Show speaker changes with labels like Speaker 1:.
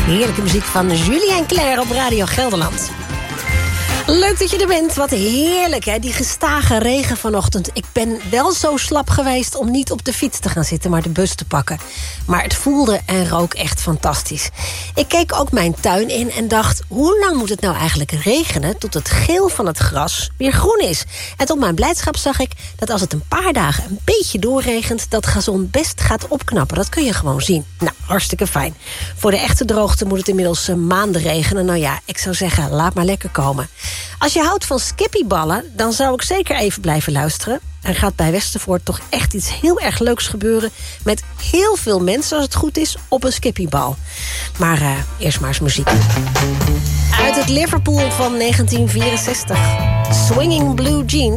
Speaker 1: Heerlijke muziek van Julie en Claire op Radio Gelderland. Leuk dat je er bent. Wat heerlijk, hè? Die gestage regen vanochtend. Ik ben wel zo slap geweest om niet op de fiets te gaan zitten, maar de bus te pakken. Maar het voelde en rook echt fantastisch. Ik keek ook mijn tuin in en dacht, hoe lang moet het nou eigenlijk regenen tot het geel van het gras weer groen is? En tot mijn blijdschap zag ik dat als het een paar dagen een beetje doorregent, dat gazon best gaat opknappen. Dat kun je gewoon zien. Nou, hartstikke fijn. Voor de echte droogte moet het inmiddels maanden regenen. Nou ja, ik zou zeggen, laat maar lekker komen. Als je houdt van skippyballen, dan zou ik zeker even blijven luisteren. Er gaat bij Westervoort toch echt iets heel erg leuks gebeuren, met heel veel mensen, als het goed is, op een skippybal. Maar eerst maar eens muziek. Uit het Liverpool van 1964. Swinging Blue Jeans.